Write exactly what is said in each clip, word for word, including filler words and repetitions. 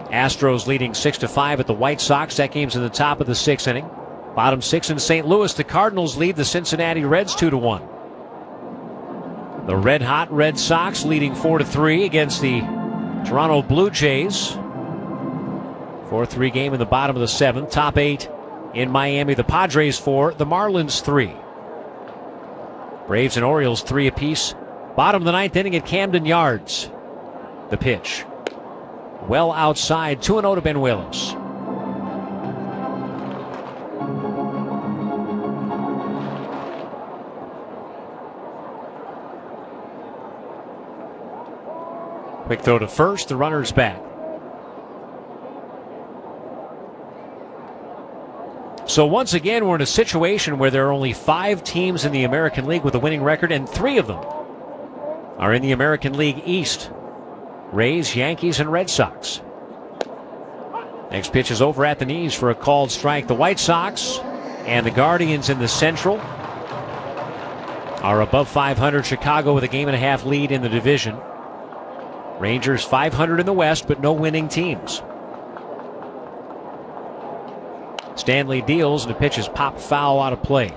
Astros leading six to five at the White Sox. That game's in the top of the sixth inning. Bottom six in Saint Louis. The Cardinals lead the Cincinnati Reds two to one. The red-hot Red Sox leading four to three against the Toronto Blue Jays. four three game in the bottom of the seventh. Top eight in Miami. The Padres four, the Marlins three. Braves and Orioles three apiece. Bottom of the ninth inning at Camden Yards. The pitch. Well outside, two and oh to Benuelos. Quick throw to first, the runner's back. So once again, we're in a situation where there are only five teams in the American League with a winning record, and three of them are in the American League East. Rays, Yankees, and Red Sox. Next pitch is over at the knees for a called strike. The White Sox and the Guardians in the Central are above five hundred. Chicago with a game and a half lead in the division. Rangers five hundred in the West, but no winning teams. Stanley deals, and the pitch is popped foul out of play.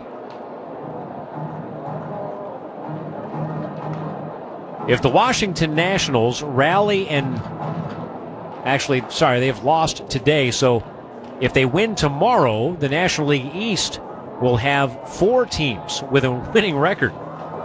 If the Washington Nationals rally and actually, sorry, they've lost today, so if they win tomorrow, the National League East will have four teams with a winning record.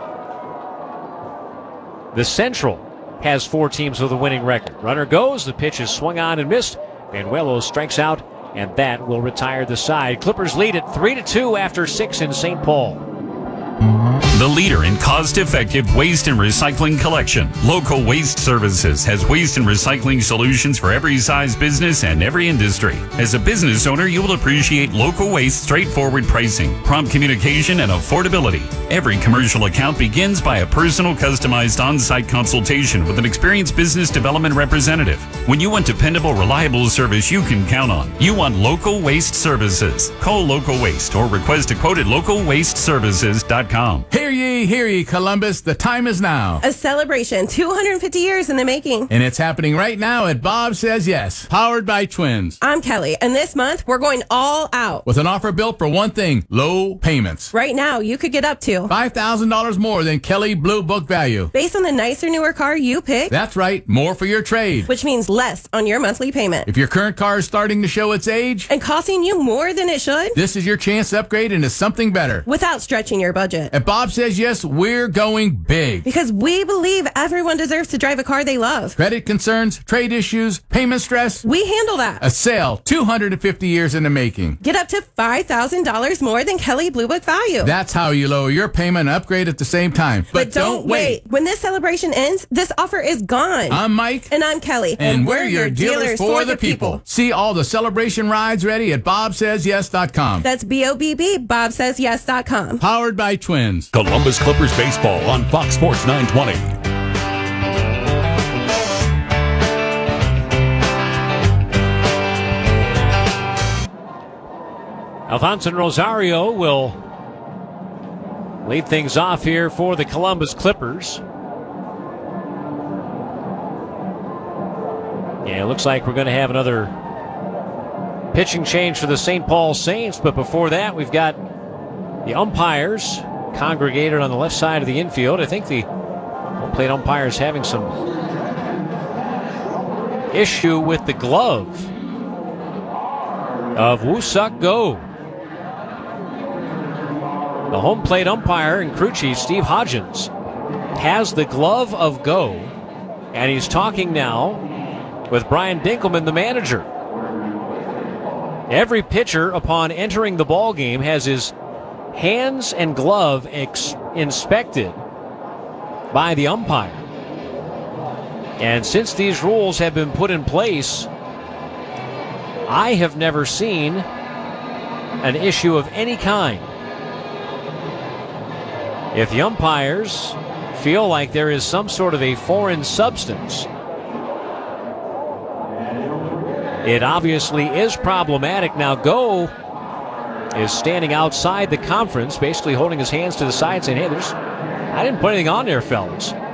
The Central has four teams with a winning record. Runner goes, the pitch is swung on and missed. Benuelos strikes out, and that will retire the side. Clippers lead it three to two after six in Saint Paul. The leader in cost-effective waste and recycling collection. Local Waste Services has waste and recycling solutions for every size business and every industry. As a business owner, you will appreciate Local Waste straightforward pricing, prompt communication, and affordability. Every commercial account begins by a personal, customized on-site consultation with an experienced business development representative. When you want dependable, reliable service you can count on, you want Local Waste Services. Call Local Waste or request a quote at local waste services dot com. Hear ye, hear ye, Columbus. The time is now. A celebration, two hundred fifty years in the making. And it's happening right now at Bob Says Yes, powered by Twins. I'm Kelly, and this month we're going all out. With an offer built for one thing, low payments. Right now, you could get up to five thousand dollars more than Kelly Blue Book value. Based on the nicer, newer car you pick. That's right, more for your trade. Which means less on your monthly payment. If your current car is starting to show its age. And costing you more than it should. This is your chance to upgrade into something better. Without stretching your budget. At Bob Says Yes, we're going big. Because we believe everyone deserves to drive a car they love. Credit concerns, trade issues, payment stress. We handle that. A sale two hundred fifty years in the making. Get up to five thousand dollars more than Kelly Blue Book value. That's how you lower your payment and upgrade at the same time. But, but don't, don't wait. wait. When this celebration ends, this offer is gone. I'm Mike. And I'm Kelly. And, and we're, we're your dealers, dealers for, for the people. people. See all the celebration rides ready at bob says yes dot com. That's B O B B, bob says yes dot com. Powered by Twins. Columbus Clippers baseball on Fox Sports nine twenty. Alfonso Rosario will lead things off here for the Columbus Clippers. Yeah, it looks like we're going to have another pitching change for the Saint Paul Saints, but before that, we've got the umpires congregated on the left side of the infield. I think the home plate umpire is having some issue with the glove of Woo-Suk Go. The home plate umpire and crew chief, Steve Hodgins, has the glove of Go, and he's talking now with Brian Dinkelman, the manager. Every pitcher, upon entering the ball game, has his hands and glove ex- inspected by the umpire. And since these rules have been put in place, I have never seen an issue of any kind. If the umpires feel like there is some sort of a foreign substance, it obviously is problematic. Now, Go is standing outside the conference, basically holding his hands to the side, saying, hey, there's, I didn't put anything on there, fellas.